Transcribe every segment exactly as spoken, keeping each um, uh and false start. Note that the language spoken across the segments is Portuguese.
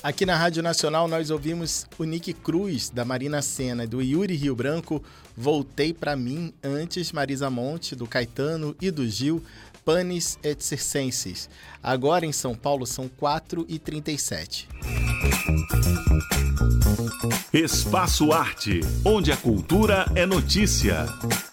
Aqui na Rádio Nacional nós ouvimos o Nick Cruz, da Marina Sena, do Yuri Rio Branco, Voltei Pra Mim, antes Marisa Monte, do Caetano e do Gil, Panis et Circenses. Agora em São Paulo são quatro e trinta e sete. Espaço Arte, onde a cultura é notícia.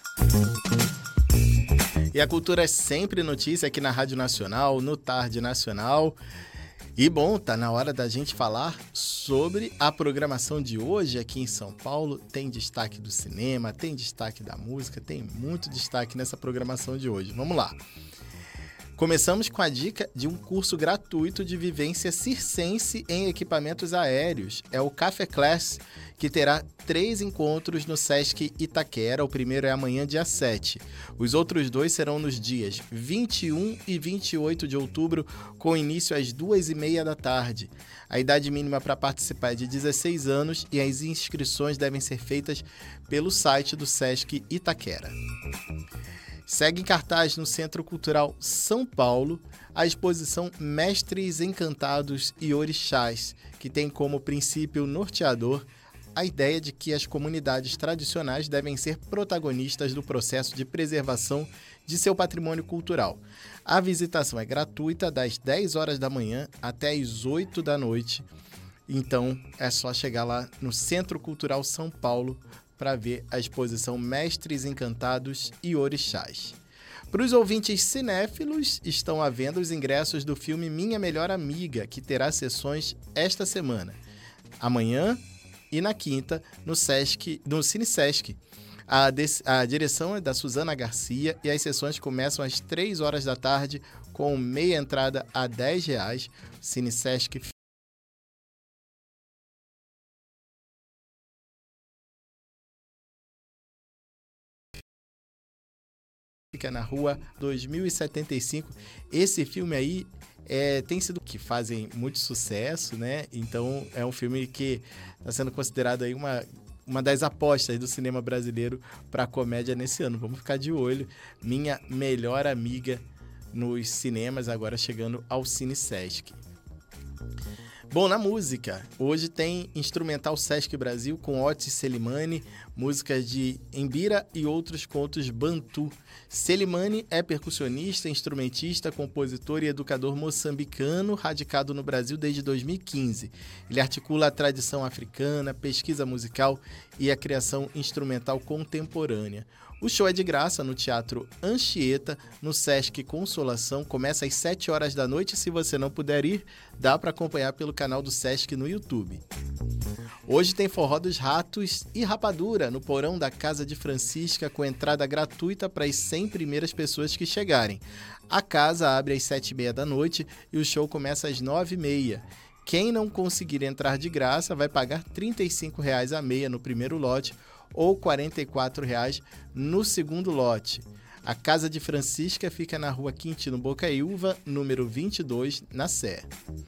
E a cultura é sempre notícia aqui na Rádio Nacional, no Tarde Nacional. E bom, tá na hora da gente falar sobre a programação de hoje aqui em São Paulo. Tem destaque do cinema, tem destaque da música, tem muito destaque nessa programação de hoje. Vamos lá. Começamos com a dica de um curso gratuito de vivência circense em equipamentos aéreos. É o Café Class, que terá três encontros no Sesc Itaquera. O primeiro é amanhã, dia sete. Os outros dois serão nos dias vinte e um e vinte e oito de outubro, com início às duas e meia da tarde. A idade mínima para participar é de dezesseis anos e as inscrições devem ser feitas pelo site do Sesc Itaquera. Segue em cartaz no Centro Cultural São Paulo a exposição Mestres Encantados e Orixás, que tem como princípio norteador a ideia de que as comunidades tradicionais devem ser protagonistas do processo de preservação de seu patrimônio cultural. A visitação é gratuita das dez horas da manhã até as oito da noite. Então é só chegar lá no Centro Cultural São Paulo para ver a exposição Mestres Encantados e Orixás. Para os ouvintes cinéfilos, estão à venda os ingressos do filme Minha Melhor Amiga, que terá sessões esta semana, amanhã e na quinta, no Sesc, no Cine Sesc. A, de, a direção é da Suzana Garcia e as sessões começam às três horas da tarde, com meia entrada a dez reais. Cine Sesc fica na rua dois mil e setenta e cinco. Esse filme aí é, tem sido que fazem muito sucesso, né? Então é um filme que está sendo considerado aí uma, uma das apostas do cinema brasileiro para a comédia nesse ano. Vamos ficar de olho. Minha Melhor Amiga nos cinemas, agora chegando ao Cine Sesc. Bom, na música, hoje tem Instrumental Sesc Brasil com Otis Selimani, músicas de Embira e outros contos bantu. Selimani é percussionista, instrumentista, compositor e educador moçambicano, radicado no Brasil desde dois mil e quinze. Ele articula a tradição africana, pesquisa musical e a criação instrumental contemporânea. O show é de graça no Teatro Anchieta, no Sesc Consolação. Começa às sete horas da noite. Se você não puder ir, dá para acompanhar pelo canal do Sesc no YouTube. Hoje tem Forró dos Ratos e Rapadura no porão da Casa de Francisca, com entrada gratuita para as cem primeiras pessoas que chegarem. A casa abre às sete e meia da noite e o show começa às nove e meia. Quem não conseguir entrar de graça vai pagar trinta e cinco reais a meia no primeiro lote ou quarenta e quatro reais no segundo lote. A Casa de Francisca fica na rua Quintino Bocaiúva, número vinte e dois, na Sé.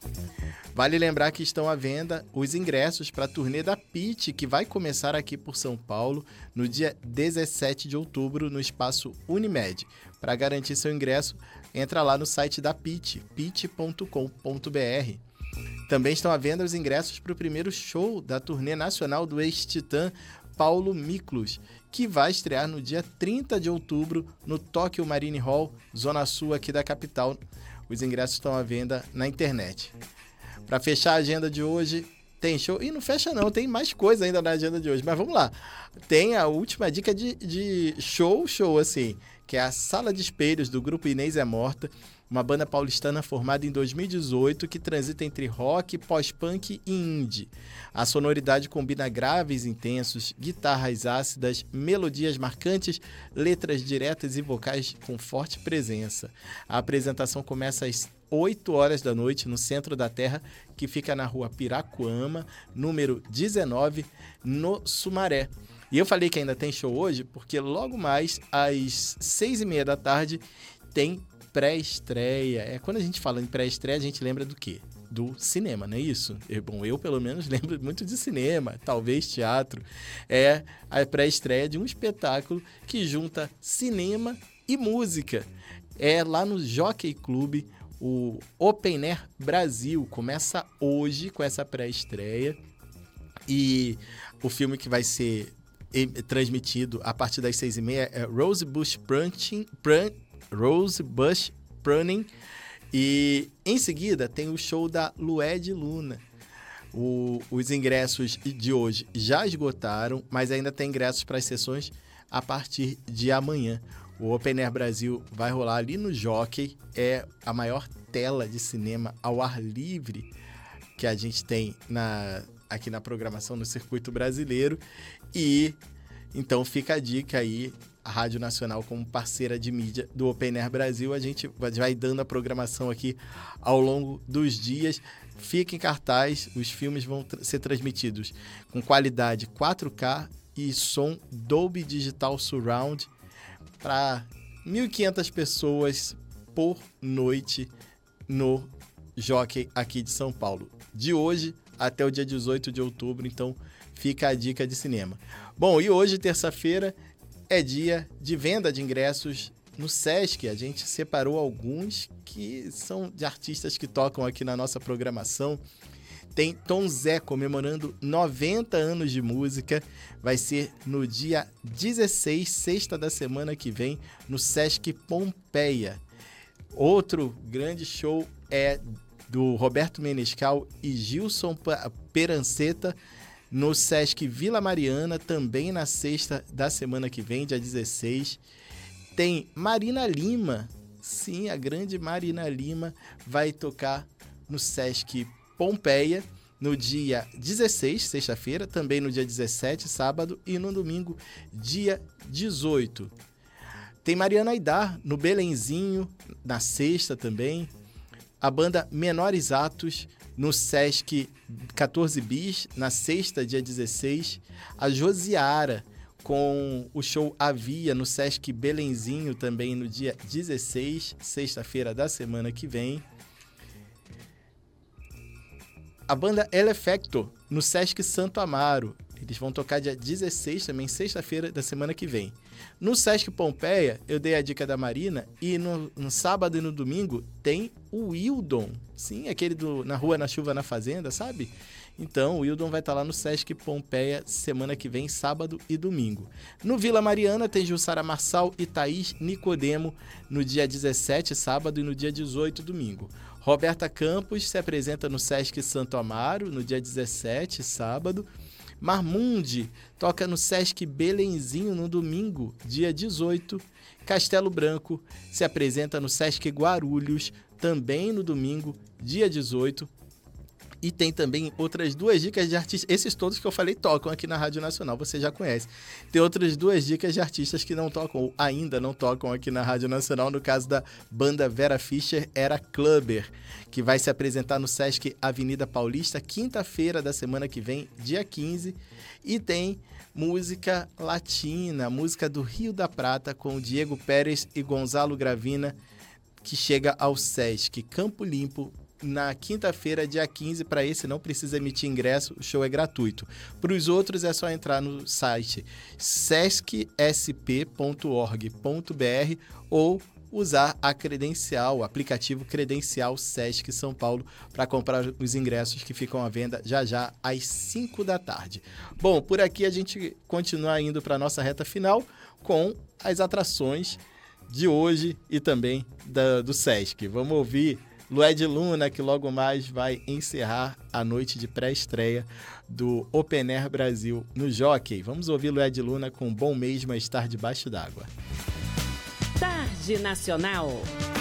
Vale lembrar que estão à venda os ingressos para a turnê da Pitty, que vai começar aqui por São Paulo no dia dezessete de outubro, no espaço Unimed. Para garantir seu ingresso, entra lá no site da Pitty, pitty ponto com ponto b r. Também estão à venda os ingressos para o primeiro show da turnê nacional do ex-titã Paulo Miklos, que vai estrear no dia trinta de outubro no Tokyo Marine Hall, Zona Sul aqui da capital. Os ingressos estão à venda na internet. Para fechar a agenda de hoje, tem show. E não fecha não, tem mais coisa ainda na agenda de hoje. Mas vamos lá. Tem a última dica de, de show, show assim, que é a Sala de Espelhos, do grupo Inês é Morta, uma banda paulistana formada em dois mil e dezoito que transita entre rock, pós-punk e indie. A sonoridade combina graves intensos, guitarras ácidas, melodias marcantes, letras diretas e vocais com forte presença. A apresentação começa às oito horas da noite no Centro da Terra, que fica na rua Piracuama, número dezenove, no Sumaré. E eu falei que ainda tem show hoje, porque logo mais, às seis e meia da tarde, tem pré-estreia. É, quando a gente fala em pré-estreia, a gente lembra do quê? Do cinema, não é isso? Eu, bom, eu pelo menos lembro muito de cinema, talvez teatro. É a pré-estreia de um espetáculo que junta cinema e música. É lá no Jockey Club, o Open Air Brasil. Começa hoje com essa pré-estreia. E o filme que vai ser transmitido a partir das seis e meia é Rosebush Pruning, Prun, Rosebush Pruning. E em seguida tem o show da Lued Luna. O, os ingressos de hoje já esgotaram, mas ainda tem ingressos para as sessões a partir de amanhã. O Open Air Brasil vai rolar ali no Jockey. É a maior tela de cinema ao ar livre que a gente tem na, aqui na programação no circuito brasileiro. E então fica a dica aí, a Rádio Nacional como parceira de mídia do Open Air Brasil. A gente vai dando a programação aqui ao longo dos dias. Fica em cartaz, os filmes vão tra- ser transmitidos com qualidade quatro K e som Dolby Digital Surround para mil e quinhentas pessoas por noite no Jockey aqui de São Paulo. De hoje até o dia dezoito de outubro, então fica a dica de cinema. Bom, e hoje, terça-feira, é dia de venda de ingressos no Sesc. A gente separou alguns que são de artistas que tocam aqui na nossa programação. Tem Tom Zé comemorando noventa anos de música. Vai ser no dia dezesseis, sexta da semana que vem, no Sesc Pompeia. Outro grande show é do Roberto Menescal e Gilson Peranceta no Sesc Vila Mariana, também na sexta da semana que vem, dia dezesseis. Tem Marina Lima, sim, a grande Marina Lima vai tocar no Sesc Pompeia no dia dezesseis, sexta-feira, também no dia dezessete, sábado, e no domingo, dia dezoito. Tem Mariana Aidar no Belenzinho, na sexta também. A banda Menores Atos no Sesc quatorze Bis, na sexta, dia dezesseis. A Josiara com o show Avia no Sesc Belenzinho, também no dia dezesseis, sexta-feira da semana que vem. A banda El Effecto no Sesc Santo Amaro. Eles vão tocar dia dezesseis, também sexta-feira da semana que vem. No Sesc Pompeia, eu dei a dica da Marina, e no, no sábado e no domingo tem o Wildon. Sim, aquele do Na Rua, na Chuva, na Fazenda, sabe? Então, o Wildon vai estar lá no Sesc Pompeia semana que vem, sábado e domingo. No Vila Mariana tem Jussara Marçal e Thaís Nicodemo no dia dezessete, sábado, e no dia dezoito, domingo. Roberta Campos se apresenta no Sesc Santo Amaro no dia dezessete, sábado. Marmundi toca no Sesc Belenzinho no domingo, dia dezoito. Castelo Branco se apresenta no Sesc Guarulhos, também no domingo, dia dezoito. E tem também outras duas dicas de artistas. Esses todos que eu falei tocam aqui na Rádio Nacional, você já conhece. Tem outras duas dicas de artistas que não tocam, ou ainda não tocam aqui na Rádio Nacional. No caso da banda Vera Fischer, Era Clubber, que vai se apresentar no Sesc Avenida Paulista, quinta-feira da semana que vem, dia quinze. E tem música latina, música do Rio da Prata, com Diego Pérez e Gonzalo Gravina, que chega ao Sesc Campo Limpo, na quinta-feira, dia quinze. Para esse não precisa emitir ingresso, o show é gratuito. Para os outros é só entrar no site sesc s p ponto org ponto b r ou usar a credencial, o aplicativo Credencial Sesc São Paulo, para comprar os ingressos que ficam à venda já já às cinco da tarde. Bom, por aqui a gente continua indo para a nossa reta final com as atrações de hoje e também da, do Sesc. Vamos ouvir Lued Luna, que logo mais vai encerrar a noite de pré-estreia do Open Air Brasil no Jockey. Vamos ouvir Lued Luna com Bom Mesmo é Estar Debaixo d'Água. Tarde Nacional.